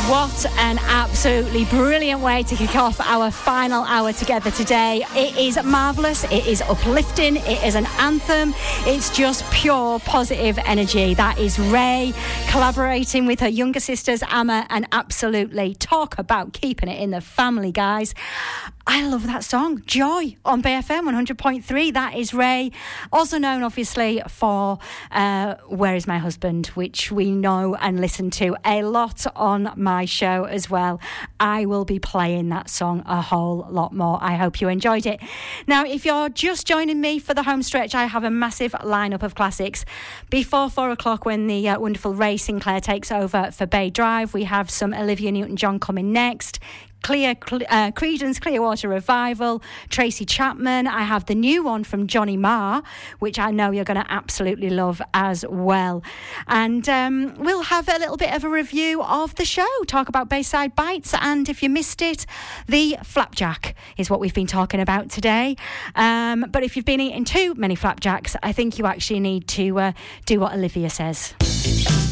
What an absolutely brilliant way to kick off our final hour together today. It is marvellous, it is uplifting, it is an anthem, it's just pure positive energy. That is Ray collaborating with her younger sisters Amma, and absolutely talk about keeping it in the family, guys. I love that song, Joy, on BFM 100.3. That is Ray, also known obviously for Where Is My Husband, which we know and listen to a lot on my show as well. I will be playing that song a whole lot more. I hope you enjoyed it. Now, if you're just joining me for the home stretch, I have a massive lineup of classics. Before 4 o'clock, when the wonderful Ray Sinclair takes over for Bay Drive, we have some Olivia Newton-John coming next. Creedence Clearwater Revival, Tracy Chapman. I have the new one from Johnny Marr, which I know you're going to absolutely love as well. And we'll have a little bit of a review of the show, talk about Bayside Bites, and if you missed it, the flapjack is what we've been talking about today. But if you've been eating too many flapjacks, I think you actually need to do what Olivia says.